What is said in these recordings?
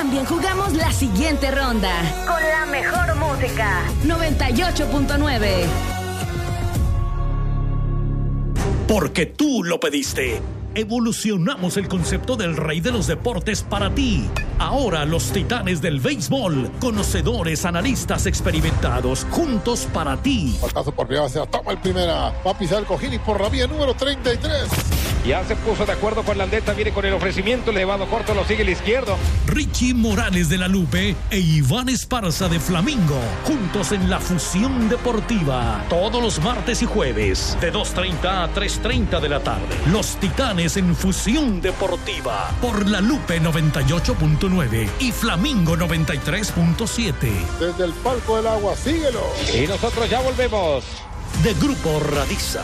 también jugamos la siguiente ronda con la mejor música. 98.9. Porque tú lo pediste. Evolucionamos el concepto del rey de los deportes para ti. Ahora los titanes del béisbol, conocedores, analistas experimentados, juntos para ti. Pasazo por primera, se la toma el primera. Va a pisar el cojín y por la vía número 33. Ya se puso de acuerdo con Landeta, viene con el ofrecimiento, elevado corto, lo sigue el izquierdo. Richie Morales de la Lupe e Iván Esparza de Flamingo, juntos en la Fusión Deportiva. Todos los martes y jueves, de 2:30 a 3:30 de la tarde. Los Titanes en Fusión Deportiva, por la Lupe 98.9 y Flamingo 93.7. Desde el palco del agua, síguelo. Y nosotros ya volvemos. De Grupo Radiza.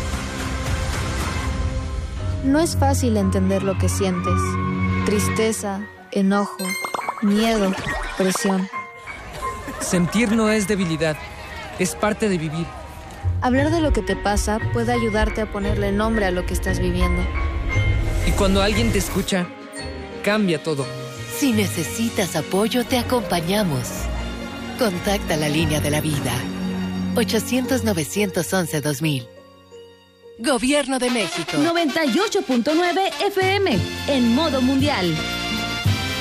No es fácil entender lo que sientes. Tristeza, enojo, miedo, presión. Sentir no es debilidad, es parte de vivir. Hablar de lo que te pasa puede ayudarte a ponerle nombre a lo que estás viviendo. Y cuando alguien te escucha, cambia todo. Si necesitas apoyo, te acompañamos. Contacta la línea de la vida. 800-911-2000. Gobierno de México. 98.9 FM, en modo mundial.